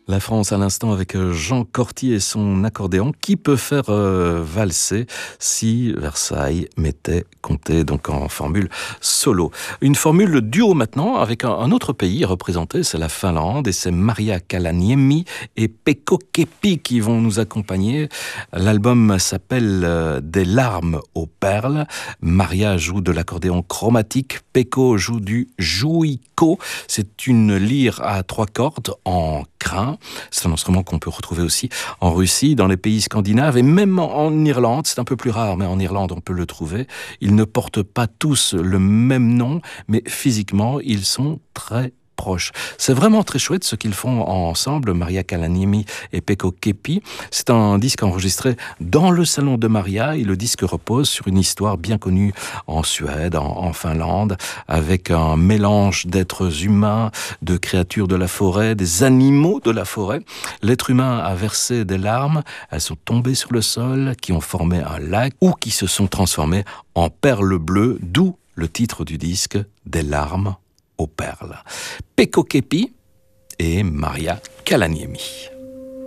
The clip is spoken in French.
La France à l'instant avec Jean Corty et son accordéon. Qui peut faire valser si Versailles m'était compté donc en formule solo. Une formule duo maintenant avec un autre pays représenté, c'est la Finlande et c'est Maria Kalaniemi et Pekko Kepi qui vont nous accompagner. L'album s'appelle Des larmes aux perles. Maria joue de l'accordéon chromatique, Pekko joue du jouiko. C'est une lyre à 3 cordes en crin. C'est un instrument qu'on peut retrouver aussi en Russie, dans les pays scandinaves et même en Irlande. C'est un peu plus rare, mais en Irlande, on peut le trouver. Ils ne portent pas tous le même nom, mais physiquement, ils sont très proches. C'est vraiment très chouette ce qu'ils font ensemble, Maria Kalaniemi et Pekko Kepi. C'est un disque enregistré dans le salon de Maria et le disque repose sur une histoire bien connue en Suède, en Finlande, avec un mélange d'êtres humains, de créatures de la forêt, des animaux de la forêt. L'être humain a versé des larmes, elles sont tombées sur le sol, qui ont formé un lac ou qui se sont transformées en perles bleues, d'où le titre du disque, Des larmes aux perles. Pekko Kepi et Maria Kalaniemi.